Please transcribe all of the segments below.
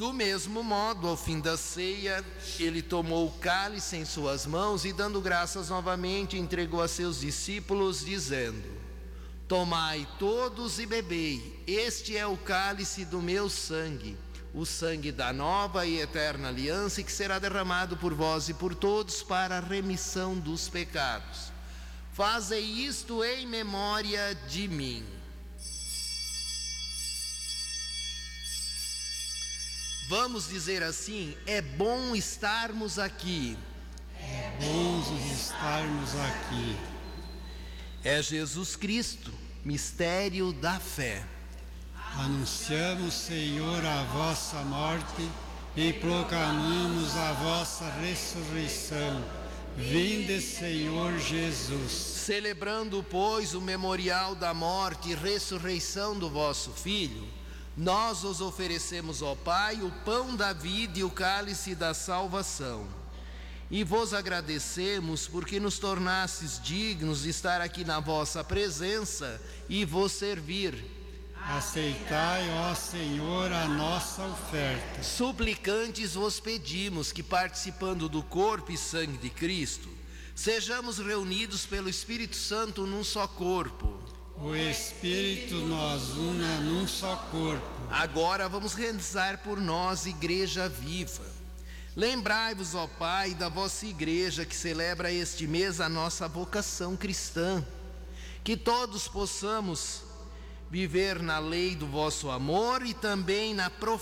Do mesmo modo, ao fim da ceia, ele tomou o cálice em suas mãos e, dando graças novamente, entregou a seus discípulos, dizendo: Tomai todos e bebei, este é o cálice do meu sangue, o sangue da nova e eterna aliança, que será derramado por vós e por todos para a remissão dos pecados. Fazei isto em memória de mim. Vamos dizer assim: é bom estarmos aqui. É bom estarmos aqui. É Jesus Cristo, mistério da fé. Anunciamos, Senhor, a vossa morte e proclamamos a vossa ressurreição. Vinde, Senhor Jesus. Celebrando, pois, o memorial da morte e ressurreição do vosso Filho, nós vos oferecemos, ó Pai, o pão da vida e o cálice da salvação. E vos agradecemos porque nos tornastes dignos de estar aqui na vossa presença e vos servir. Aceitai, ó Senhor, a nossa oferta. Suplicantes vos pedimos que, participando do corpo e sangue de Cristo, sejamos reunidos pelo Espírito Santo num só corpo. O Espírito nos una num só corpo. Agora vamos rezar por nós, Igreja Viva. Lembrai-vos, ó Pai, da vossa Igreja que celebra este mês a nossa vocação cristã. Que todos possamos viver na lei do vosso amor e também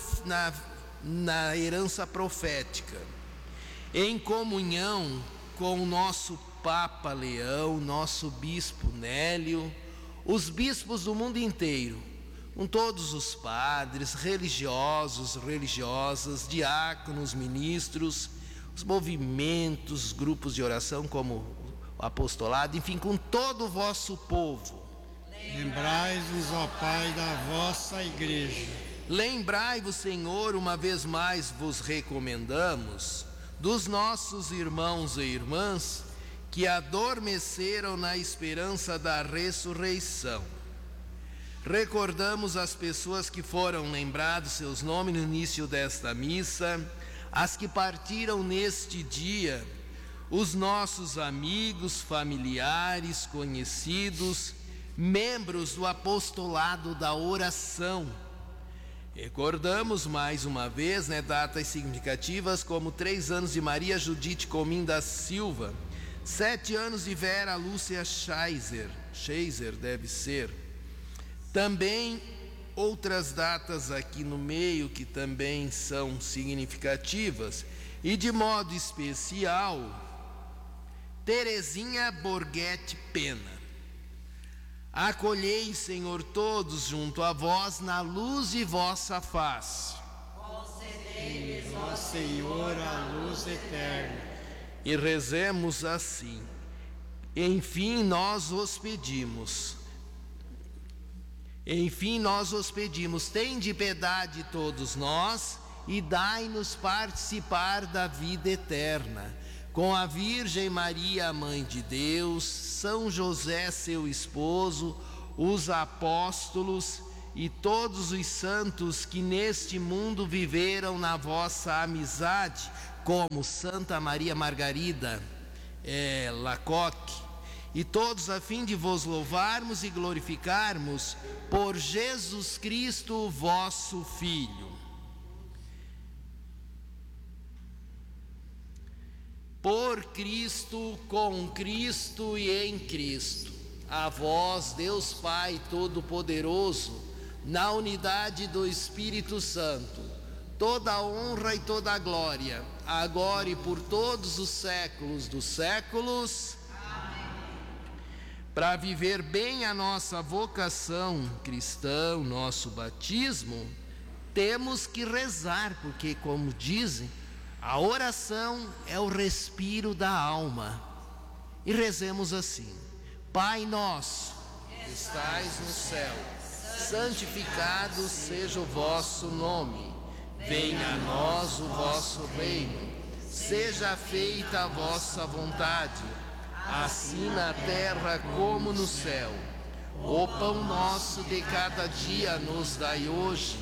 na herança profética, em comunhão com o nosso Papa Leão, nosso Bispo Nélio, os bispos do mundo inteiro, com todos os padres, religiosos, religiosas, diáconos, ministros, os movimentos, grupos de oração como o apostolado, enfim, com todo o vosso povo. Lembrai-vos, ó Pai, da vossa Igreja. Lembrai-vos, Senhor, uma vez mais vos recomendamos, dos nossos irmãos e irmãs que adormeceram na esperança da ressurreição. Recordamos as pessoas que foram lembrados seus nomes no início desta missa, as que partiram neste dia, os nossos amigos, familiares, conhecidos, membros do apostolado da oração. Recordamos mais uma vez, datas significativas como 3 anos de Maria Judite Comim da Silva, 7 anos de Vera Lúcia Scheiser deve ser. Também outras datas aqui no meio que também são significativas, e de modo especial, Terezinha Borghetti Pena. Acolhei, Senhor, todos junto a vós na luz de vossa face. Concedei-lhes, ó Senhor, a luz eterna. E rezemos assim: enfim nós vos pedimos, tende piedade de todos nós e dai-nos participar da vida eterna. Com a Virgem Maria, Mãe de Deus, São José, seu esposo, os apóstolos e todos os santos que neste mundo viveram na vossa amizade, como Santa Maria Margarida Lacoque, e todos a fim de vos louvarmos e glorificarmos por Jesus Cristo, vosso Filho. Por Cristo, com Cristo e em Cristo, a vós, Deus Pai Todo-Poderoso, na unidade do Espírito Santo, toda a honra e toda a glória, agora e por todos os séculos dos séculos. Para viver bem a nossa vocação cristã, o nosso batismo, temos que rezar, porque, como dizem, a oração é o respiro da alma. E rezemos assim: Pai nosso, que estais no céu, santificado seja o vosso nome. Venha a nós o vosso reino. Seja feita a vossa vontade, assim na terra como no céu. O pão nosso de cada dia nos dai hoje.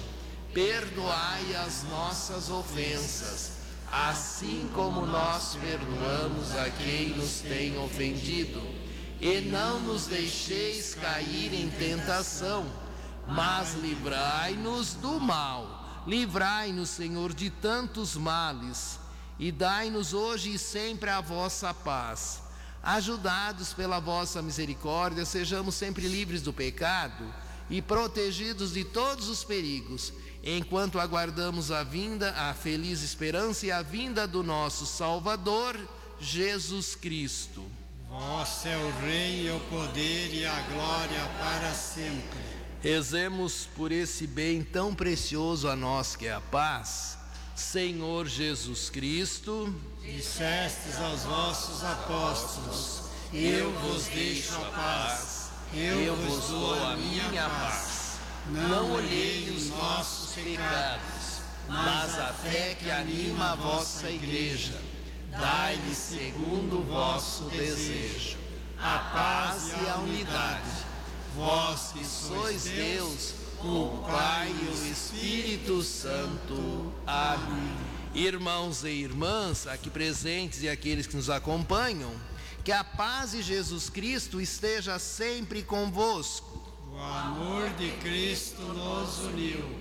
perdoai as nossas ofensas, assim como nós perdoamos a quem nos tem ofendido. E não nos deixeis cair em tentação, mas livrai-nos do mal. Livrai-nos, Senhor, de tantos males, e dai-nos hoje e sempre a vossa paz. Ajudados pela vossa misericórdia, sejamos sempre livres do pecado e protegidos de todos os perigos, enquanto aguardamos a feliz esperança e a vinda do nosso Salvador, Jesus Cristo. Vós é o Rei, o poder e a glória para sempre. Rezemos por esse bem tão precioso a nós que é a paz. Senhor Jesus Cristo, dissestes aos vossos apóstolos: eu vos deixo a paz, eu vos dou a minha paz. Não olhei os nossos pecados, mas a fé que anima a vossa igreja. Dai-lhe segundo o vosso desejo a paz e a unidade. Vós que sois Deus, o Pai e o Espírito Santo. Amém. Irmãos e irmãs aqui presentes e aqueles que nos acompanham, que a paz de Jesus Cristo esteja sempre convosco. O amor de Cristo nos uniu.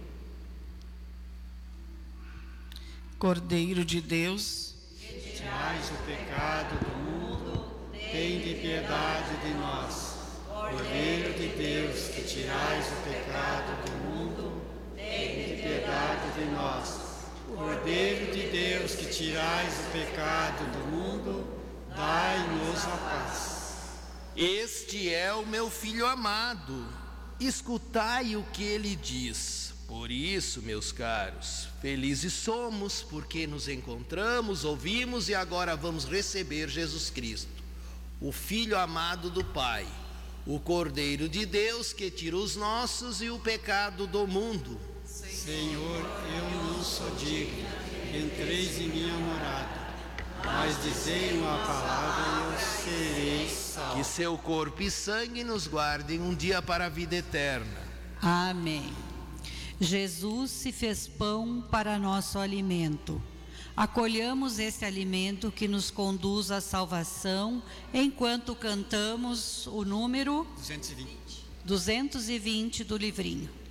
Cordeiro de Deus, que tirais o pecado do mundo, tende piedade de nós. Cordeiro de Deus, que tirais o pecado do mundo, tende piedade de nós. Cordeiro de Deus, que tirais o pecado do mundo, dai-nos a paz. Este é o meu Filho amado, escutai o que ele diz. Por isso, meus caros, felizes somos porque nos encontramos, ouvimos e agora vamos receber Jesus Cristo, o Filho amado do Pai, o Cordeiro de Deus que tira os nossos e o pecado do mundo. Senhor, eu não sou digno, entreis em minha morada, mas dizei uma palavra e eu serei salvo. Que seu corpo e sangue nos guardem um dia para a vida eterna. Amém. Jesus se fez pão para nosso alimento. Acolhamos esse alimento que nos conduz à salvação, enquanto cantamos o número 220 do livrinho.